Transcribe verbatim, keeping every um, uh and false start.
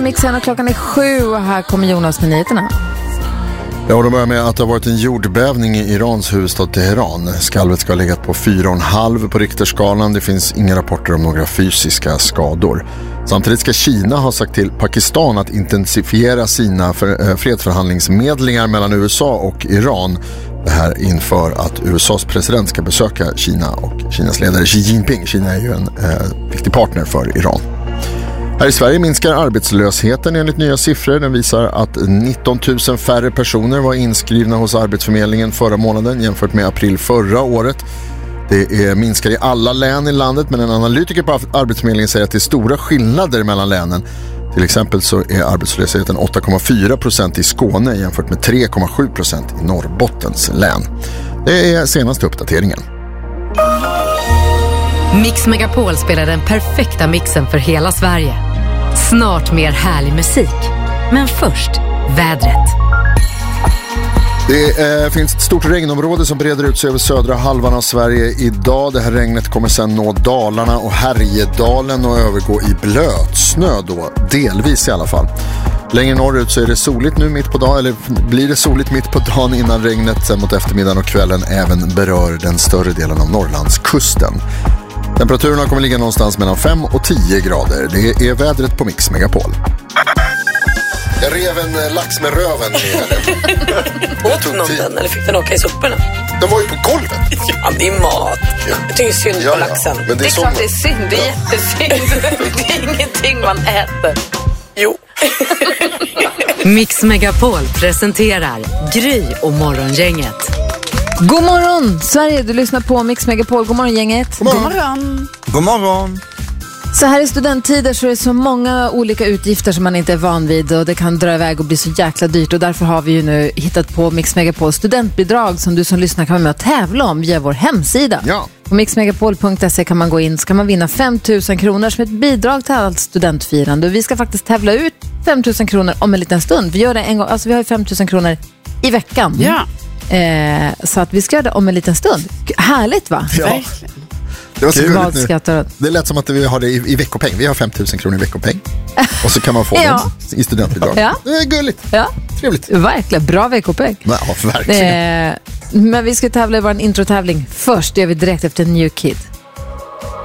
Mixen och klockan är sju och här kommer Jonas med nyheterna. Ja, och de börjar med att det har varit en jordbävning i Irans huvudstad Teheran. Skalvet ska ha legat på fyra komma fem på Richterskalan. Det finns inga rapporter om några fysiska skador. Samtidigt ska Kina ha sagt till Pakistan att intensifiera sina för, fredsförhandlingsmedlingar mellan U S A och Iran. Det här inför att U S A:s president ska besöka Kina och Kinas ledare Xi Jinping. Kina är ju en eh, viktig partner för Iran. Här i Sverige minskar arbetslösheten enligt nya siffror. Den visar att nitton tusen färre personer var inskrivna hos Arbetsförmedlingen förra månaden jämfört med april förra året. Det är, minskar i alla län i landet, men en analytiker på Arbetsförmedlingen säger att det är stora skillnader mellan länen. Till exempel så är arbetslösheten åtta komma fyra procent i Skåne jämfört med tre komma sju procent i Norrbottens län. Det är senaste uppdateringen. Mix Megapol spelar den perfekta mixen för hela Sverige. Snart mer härlig musik. Men först, vädret. Det eh, finns ett stort regnområde som breder ut sig över södra halvan av Sverige idag. Det här regnet kommer sedan nå Dalarna och Härjedalen och övergå i blötsnö då, delvis i alla fall. Längre norrut så är det soligt nu mitt på dagen, eller blir det soligt mitt på dagen innan regnet sen mot eftermiddagen och kvällen även berör den större delen av Norrlandskusten. Temperaturerna kommer ligga någonstans mellan fem och tio grader. Det är vädret på Mix Megapol. Jag rev en lax med röven. Åt någon den eller fick den åka i soporna? Den var ju på golvet. Ja, det är mat. Ja. Jag tycker synd ja, på laxen. Ja. Men det är, det är som... klart det är synd, det är jättesynd. Det är ingenting man äter. Jo. Mix Megapol presenterar Gry och Morgongänget. God morgon Sverige, du lyssnar på Mix Megapol. God morgon gänget. God morgon. God morgon. God morgon. Så här i studenttider så är det så många olika utgifter som man inte är van vid och det kan dra iväg och bli så jäkla dyrt och därför har vi ju nu hittat på Mix Megapol studentbidrag som du som lyssnar kan vara med och tävla om via vår hemsida. Ja. På mixmegapol punkt se kan man gå in så kan man vinna fem tusen kronor som ett bidrag till allt studentfirande och vi ska faktiskt tävla ut fem tusen kronor om en liten stund. Vi gör det en gång, alltså vi har ju fem tusen kronor i veckan. Ja. Eh, så att vi ska göra det om en liten stund. Härligt va? Ja. Det var så Vad skrattar du? Det lät som att vi har det i, i veckopeng. Vi har fem tusen kronor i veckopeng. Och så kan man få ja. den i studentbidrag. Ja. Det är gulligt. Ja. Trevligt. Verkligen, bra veckopeng. Ja, verkligen. Eh, men vi ska tävla i vår introtävling. Först gör vi direkt efter New Kid.